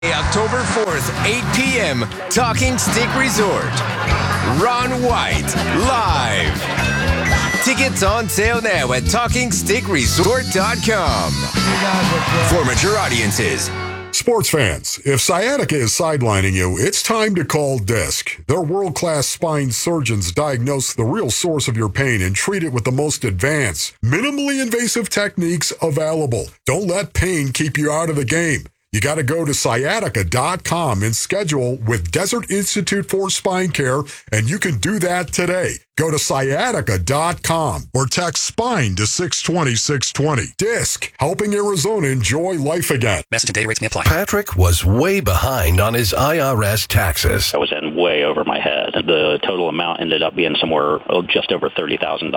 October 4th, 8 p.m., Talking Stick Resort. Ron White, live. Tickets on sale now at TalkingStickResort.com. For mature audiences. Sports fans, if sciatica is sidelining you, it's time to call DISC. Their world-class spine surgeons diagnose the real source of your pain and treat it with the most advanced, minimally invasive techniques available. Don't let pain keep you out of the game. You got to go to sciatica.com and schedule with Desert Institute for Spine Care, and you can do that today. Go to sciatica.com or text SPINE to 620-620. DISC, helping Arizona enjoy life again. Message and data rates may apply. Patrick was way behind on his IRS taxes. I was in way over my head. The total amount ended up being somewhere just over $30,000.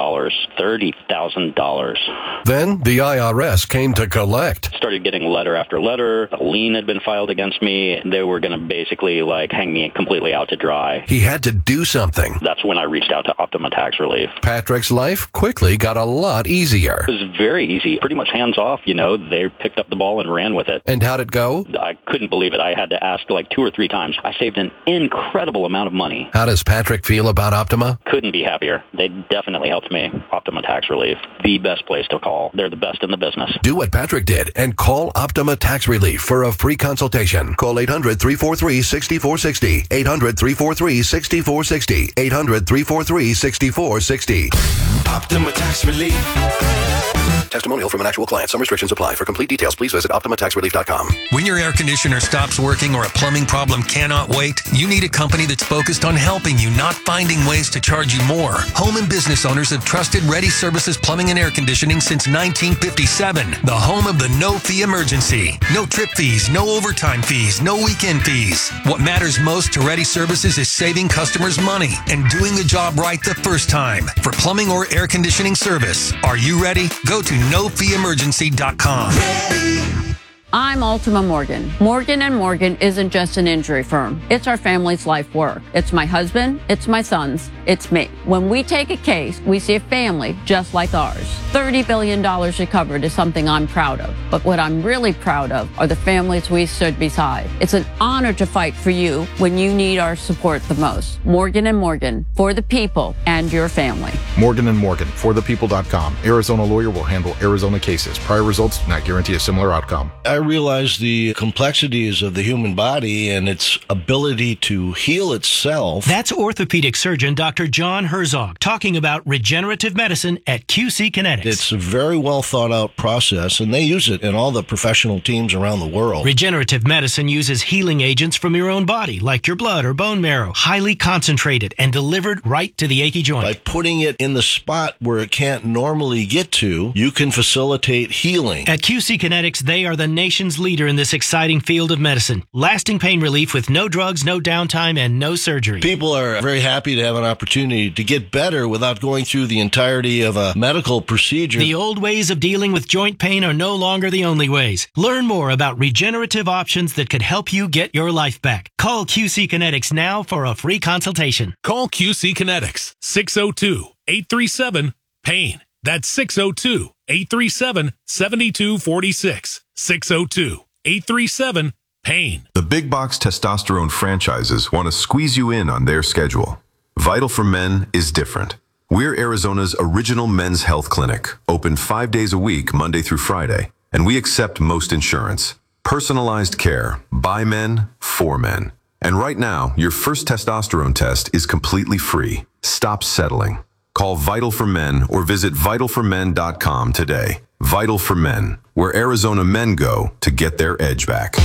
$30,000. Then the IRS came to collect. Started getting letter after letter. A lien had been filed against me. They were going to basically hang me completely out to dry. He had to do something. That's when I reached out to Optima Tax Relief. Patrick's life quickly got a lot easier. It was very easy, pretty much hands off. They picked up the ball and ran with it. And how'd it go? I couldn't believe it. I had to ask 2 or 3 times. I saved an incredible amount of money. How does Patrick feel about Optima? Couldn't be happier. They definitely helped me. Optima Tax Relief, the best place to call. They're the best in the business. Do what Patrick did and call Optima Tax Relief for a free consultation. Call 800-343-6460. 800-343-6460. 800-343-6460. Optima Tax Relief. Testimonial from an actual client. Some restrictions apply. For complete details, please visit OptimaTaxRelief.com. When your air conditioner stops working or a plumbing problem cannot wait, you need a company that's focused on helping you, not finding ways to charge you more. Home and business owners have trusted Ready Services Plumbing and Air Conditioning since 1957. The home of the no-fee emergency. No trip fees, no overtime fees, no weekend fees. What matters most to Ready Services is saving customers money and doing the job right the first time. For plumbing or air conditioning service, are you ready? Go to nofeeemergency.com. I'm Ultima Morgan. Morgan & Morgan isn't just an injury firm. It's our family's life work. It's my husband, it's my sons, it's me. When we take a case, we see a family just like ours. $30 billion recovered is something I'm proud of. But what I'm really proud of are the families we stood beside. It's an honor to fight for you when you need our support the most. Morgan & Morgan, for the people and your family. Morgan & Morgan, forthepeople.com. Arizona lawyer will handle Arizona cases. Prior results do not guarantee a similar outcome. I realize the complexities of the human body and its ability to heal itself. That's orthopedic surgeon Dr. John Herzog talking about regenerative medicine at QC Kinetics. It's a very well thought out process, and they use it in all the professional teams around the world. Regenerative medicine uses healing agents from your own body, like your blood or bone marrow, highly concentrated and delivered right to the achy joint. By putting it in the spot where it can't normally get to, you can facilitate healing. At QC Kinetics, they are the nation's leader in this exciting field of medicine. Lasting pain relief with no drugs, no downtime, and no surgery. People are very happy to have an opportunity to get better without going through the entirety of a medical procedure. The old ways of dealing with joint pain are no longer the only ways. Learn more about regenerative options that could help you get your life back. Call QC Kinetics now for a free consultation. Call QC Kinetics, 602-837-PAIN. That's 602-837-7246. 602-837-PAIN. The big box testosterone franchises want to squeeze you in on their schedule. Vital for Men is different. We're Arizona's original men's health clinic, open 5 days a week, Monday through Friday, and we accept most insurance. Personalized care, by men, for men. And right now, your first testosterone test is completely free. Stop settling. Call Vital for Men or visit vitalformen.com today. Vital for Men, where Arizona men go to get their edge back.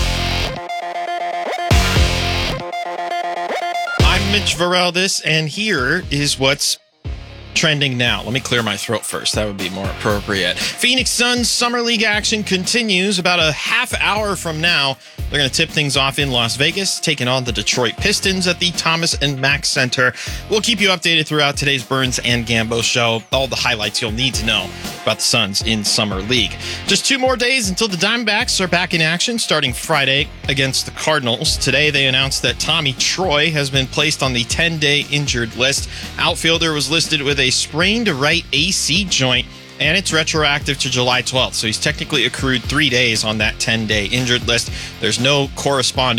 I'm Mitch Vareldes, and here is what's trending now. Let me clear my throat first. That would be more appropriate. Phoenix Suns Summer League action continues. About a half hour from now, they're going to tip things off in Las Vegas, taking on the Detroit Pistons at the Thomas and Mack Center. We'll keep you updated throughout today's Burns and Gambo show. All the highlights you'll need to know about the Suns in Summer League. Just 2 more days until the Diamondbacks are back in action, starting Friday against the Cardinals. Today, they announced that Tommy Troy has been placed on the 10-day injured list. Outfielder was listed with a sprained right AC joint. and it's retroactive to July 12th. So he's technically accrued 3 days on that 10-day injured list. There's no corresponding